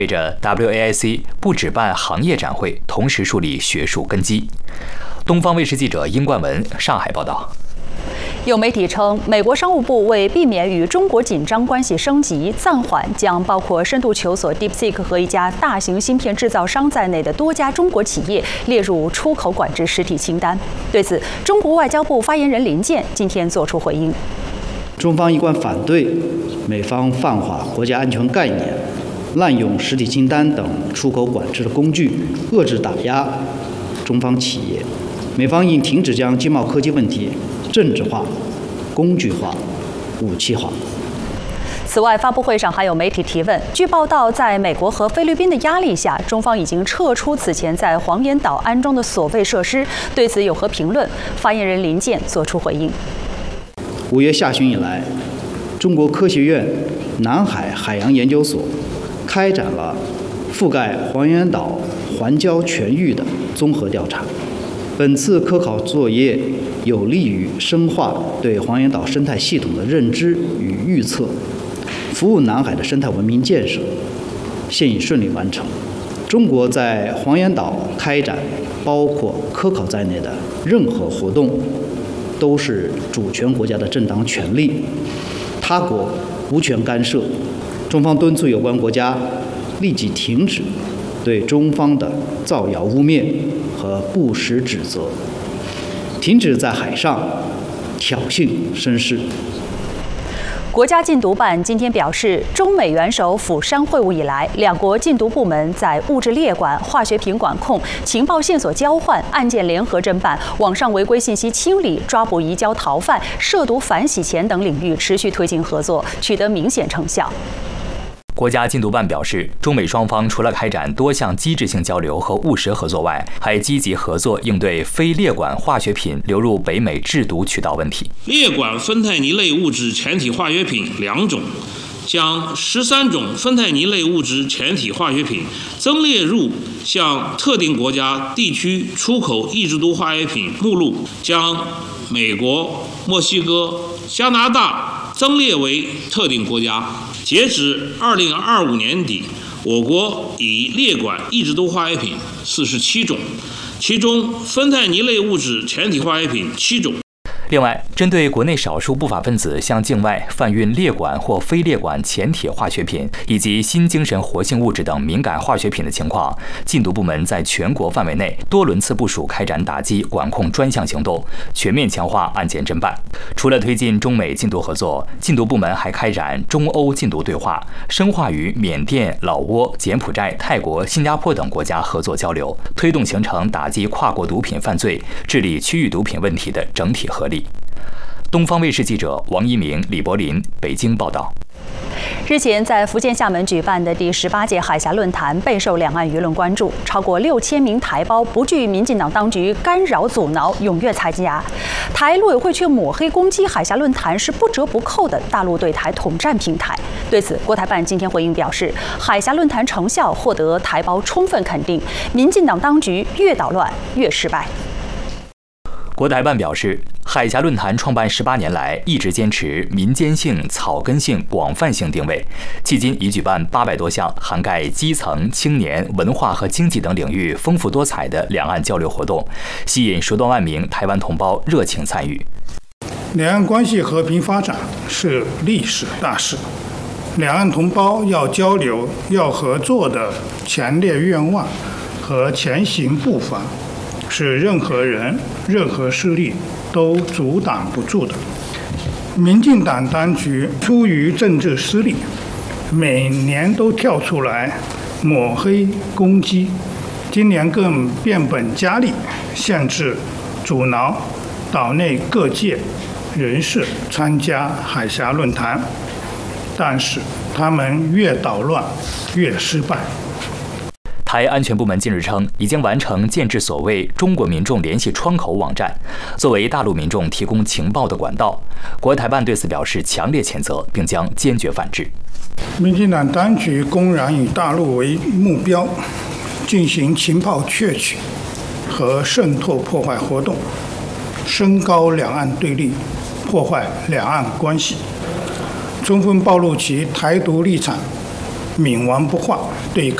随着 WAIC 不只办行业展会，同时树立学术根基。东方卫视记者殷冠文上海报道。 有媒体称，美国商务部为避免与中国紧张关系升级，暂缓将包括深度求索 DeepSeek 和一家大型芯片制造商在内的多家中国企业列入出口管制实体清单。对此，中国外交部发言人林健今天作出回应。 中方一贯反对美方泛化国家安全概念，滥用实体清单等出口管制的工具，遏制打压中方企业。美方应停止将经贸科技问题政治化、工具化、武器化。 此外，发布会上还有媒体提问。据报道，在美国和菲律宾的压力下，中方已经撤出此前在黄岩岛安装的所谓设施。对此有何评论？发言人林健作出回应。 5月下旬以来，中国科学院南海海洋研究所开展了覆盖黄岩岛环礁全域的综合调查。本次科考作业有利于深化对黄岩岛生态系统的认知与预测，服务南海的生态文明建设，现已顺利完成。中国在黄岩岛开展包括科考在内的任何活动，都是主权国家的正当权利，他国无权干涉。中方敦促有关国家立即停止对中方的造谣污蔑和不实指责，停止在海上挑衅生事。 国家禁毒办今天表示，中美元首釜山会晤以来，两国禁毒部门在物质列管、化学品管控、情报线索交换、案件联合侦办、网上违规信息清理、抓捕移交逃犯、涉毒反洗钱等领域持续推进合作，取得明显成效。 国家禁毒办表示，中美双方除了开展多项机制性交流和务实合作外，还积极合作应对非列管化学品流入北美制毒渠道问题。 列管芬太尼类物质前体化学品2种，将13种芬太尼类物质前体化学品增列入向特定国家地区出口抑制毒化学品目录，将美国、墨西哥、加拿大增列为特定国家。截止2025年底，我国已列管抑制毒化学品47种，其中芬太尼类物质前体化学品7种。 另外，针对国内少数不法分子向境外贩运列管或非列管前体化学品以及新精神活性物质等敏感化学品的情况，禁毒部门在全国范围内多轮次部署开展打击管控专项行动，全面强化案件侦办。除了推进中美禁毒合作，禁毒部门还开展中欧禁毒对话，深化与缅甸、老挝、柬埔寨、泰国、新加坡等国家合作交流，推动形成打击跨国毒品犯罪、治理区域毒品问题的整体合力。东方卫视记者王一鸣、李柏林北京报道。 日前，在福建厦门举办的第18届海峡论坛备受两岸舆论关注，超过6000名台胞不惧民进党当局干扰阻挠，踊跃参加。台陆委会却抹黑攻击海峡论坛是不折不扣的大陆对台统战平台。对此，国台办今天回应表示，海峡论坛成效获得台胞充分肯定，民进党当局越捣乱越失败。 国台办表示，海峡论坛创办18年来，一直坚持民间性、草根性、广泛性定位，迄今已举办800多项涵盖基层、青年、文化和经济等领域丰富多彩的两岸交流活动，吸引10多万名台湾同胞热情参与。 两岸关系和平发展是历史大事，两岸同胞要交流、要合作的强烈愿望和前行步伐，是任何人、任何势力都阻挡不住的。民进党当局出于政治私利，每年都跳出来抹黑攻击，今年更变本加厉，限制、阻挠岛内各界人士参加海峡论坛。但是他们越捣乱越失败。 台安全部门近日称，已经完成建制所谓中国民众联系窗口网站，作为大陆民众提供情报的管道。国台办对此表示强烈谴责，并将坚决反制。 民进党当局公然以大陆为目标，进行情报窃取和渗透破坏活动，升高两岸对立，破坏两岸关系，充分暴露其台独立场， 冥顽不化，对